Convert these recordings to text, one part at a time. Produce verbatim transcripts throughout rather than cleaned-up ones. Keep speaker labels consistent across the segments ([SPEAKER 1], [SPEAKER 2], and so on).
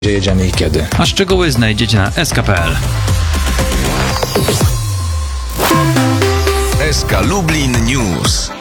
[SPEAKER 1] gdzie jedziemy i kiedy.
[SPEAKER 2] A szczegóły znajdziecie na s k kropka p l.
[SPEAKER 3] S K Lublin News.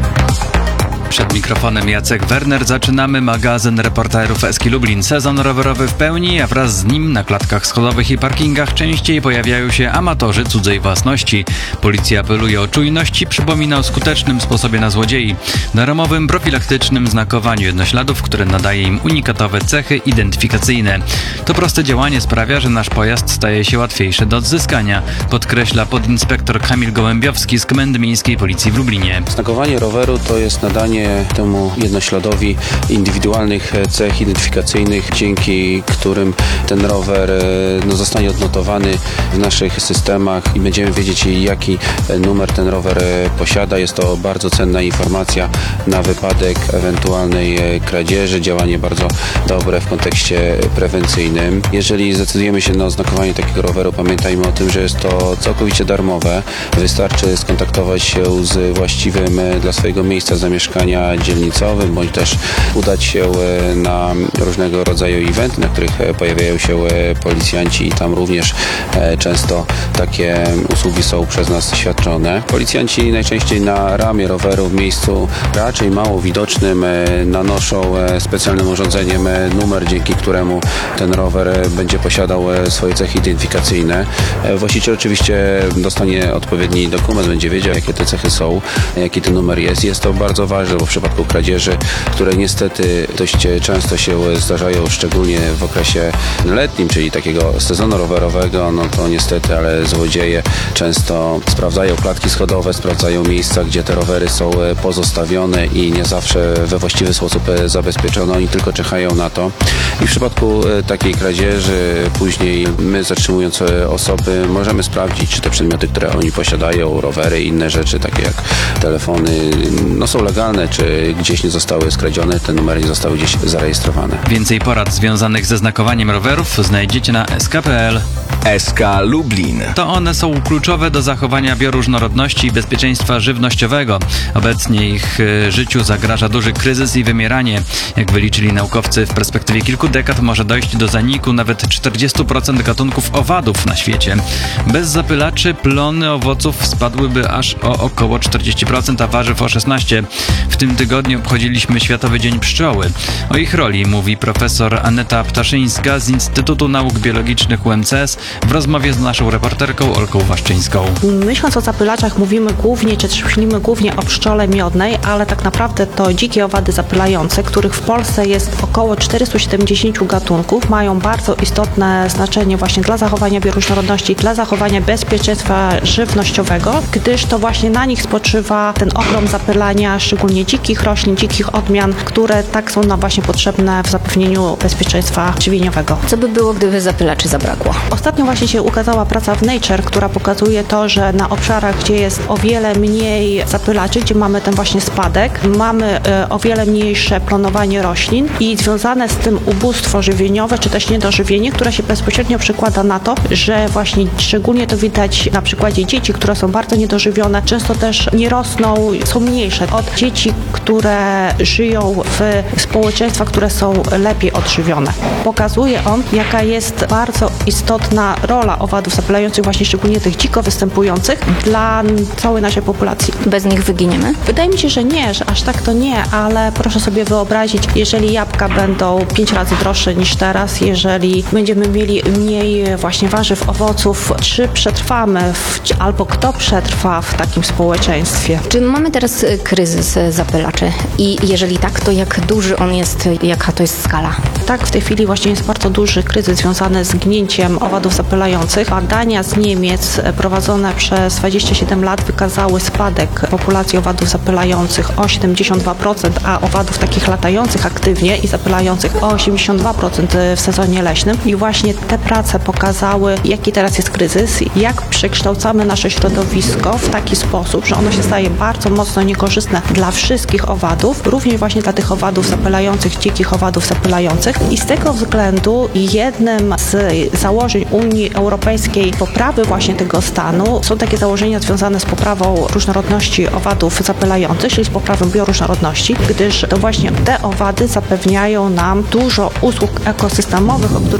[SPEAKER 2] Przed mikrofonem Jacek Werner. Zaczynamy magazyn reporterów Eski Lublin. Sezon rowerowy w pełni, a wraz z nim na klatkach schodowych i parkingach częściej pojawiają się amatorzy cudzej własności. Policja apeluje o czujność i przypomina o skutecznym sposobie na złodziei. Darmowym, profilaktycznym znakowaniu jednośladów, które nadaje im unikatowe cechy identyfikacyjne. To proste działanie sprawia, że nasz pojazd staje się łatwiejszy do odzyskania, podkreśla podinspektor Kamil Gołębiowski z Komendy Miejskiej Policji w Lublinie.
[SPEAKER 4] Znakowanie roweru to jest nadanie temu jednośladowi indywidualnych cech identyfikacyjnych, dzięki którym ten rower no, zostanie odnotowany w naszych systemach i będziemy wiedzieć, jaki numer ten rower posiada. Jest to bardzo cenna informacja na wypadek ewentualnej kradzieży, działanie bardzo dobre w kontekście prewencyjnym. Jeżeli zdecydujemy się na oznakowanie takiego roweru, pamiętajmy o tym, że jest to całkowicie darmowe. Wystarczy skontaktować się z właściwym dla swojego miejsca zamieszkania dzielnicowym, bądź też udać się na różnego rodzaju eventy, na których pojawiają się policjanci i tam również często takie usługi są przez nas świadczone. Policjanci najczęściej na ramię roweru w miejscu raczej mało widocznym nanoszą specjalnym urządzeniem numer, dzięki któremu ten rower będzie posiadał swoje cechy identyfikacyjne. Właściciel oczywiście dostanie odpowiedni dokument, będzie wiedział, jakie te cechy są, jaki ten numer jest. Jest to bardzo ważne, bo w przypadku kradzieży, które niestety dość często się zdarzają, szczególnie w okresie letnim, czyli takiego sezonu rowerowego, no to niestety, ale złodzieje często sprawdzają klatki schodowe, sprawdzają miejsca, gdzie te rowery są pozostawione i nie zawsze we właściwy sposób zabezpieczone. Oni tylko czekają na to. I w przypadku takiej kradzieży później my, zatrzymując osoby, możemy sprawdzić, czy te przedmioty, które oni posiadają, rowery i inne rzeczy, takie jak telefony, no są legalne, czy gdzieś nie zostały skradzione, te numery nie zostały gdzieś zarejestrowane.
[SPEAKER 2] Więcej porad związanych ze znakowaniem rowerów znajdziecie na s k kropka p l.
[SPEAKER 3] S K Lublin.
[SPEAKER 2] To one są kluczowe do zachowania bioróżnorodności i bezpieczeństwa żywnościowego. Obecnie ich y, życiu zagraża duży kryzys i wymieranie. Jak wyliczyli naukowcy, w perspektywie kilku dekad może dojść do zaniku nawet czterdzieści procent gatunków owadów na świecie. Bez zapylaczy plony owoców spadłyby aż o około czterdzieści procent, a warzyw o szesnaście procent. W tym tygodniu obchodziliśmy Światowy Dzień Pszczoły. O ich roli mówi profesor Aneta Ptaszyńska z Instytutu Nauk Biologicznych U M C S w rozmowie z naszą reporterką Olką Waszczyńską.
[SPEAKER 5] Myśląc o zapylaczach, mówimy głównie, czy też myślimy głównie o pszczole miodnej, ale tak naprawdę to dzikie owady zapylające, których w Polsce jest około czterysta siedemdziesiąt gatunków, mają bardzo istotne znaczenie właśnie dla zachowania bioróżnorodności, dla zachowania bezpieczeństwa żywnościowego, gdyż to właśnie na nich spoczywa ten ogrom zapylania, szczególnie dzikich roślin, dzikich odmian, które tak są nam właśnie potrzebne w zapewnieniu bezpieczeństwa żywieniowego.
[SPEAKER 6] Co by było, gdyby zapylaczy zabrakło?
[SPEAKER 5] Ostatnio właśnie się ukazała praca w Nature, która pokazuje to, że na obszarach, gdzie jest o wiele mniej zapylaczy, gdzie mamy ten właśnie spadek, mamy y, o wiele mniejsze planowanie roślin i związane z tym ubóstwo żywieniowe, czy też niedożywienie, które się bezpośrednio przekłada na to, że właśnie szczególnie to widać na przykładzie dzieci, które są bardzo niedożywione, często też nie rosną, są mniejsze od dzieci, które żyją w społeczeństwach, które są lepiej odżywione. Pokazuje on, jaka jest bardzo istotna rola owadów zapylających, właśnie szczególnie tych dziko występujących, dla całej naszej populacji.
[SPEAKER 6] Bez nich wyginiemy?
[SPEAKER 5] Wydaje mi się, że nie, że aż tak to nie, ale proszę sobie wyobrazić, jeżeli jabłka będą pięć razy droższe niż teraz, jeżeli będziemy mieli mniej właśnie warzyw, owoców, czy przetrwamy, w, albo kto przetrwa w takim społeczeństwie?
[SPEAKER 6] Czy mamy teraz kryzys zapylaczy? I jeżeli tak, to jak duży on jest, jaka to jest skala?
[SPEAKER 5] Tak, w tej chwili właśnie jest bardzo duży kryzys związany z gnięciem owadów zapylających. Badania z Niemiec prowadzone przez dwadzieścia siedem lat wykazały spadek populacji owadów zapylających o siedemdziesiąt dwa procent, a owadów takich latających aktywnie i zapylających o osiemdziesiąt dwa procent w sezonie leśnym. I właśnie te prace pokazały, jaki teraz jest kryzys, jak przekształcamy nasze środowisko w taki sposób, że ono się staje bardzo mocno niekorzystne dla wszystkich owadów, również właśnie dla tych owadów zapylających, dzikich owadów zapylających. I z tego względu jednym z założeń Unii Europejskiej poprawy właśnie tego stanu są takie założenia związane z poprawą różnorodności owadów zapylających, czyli z poprawą bioróżnorodności, gdyż to właśnie te owady zapewniają nam dużo usług ekosystemowych, o których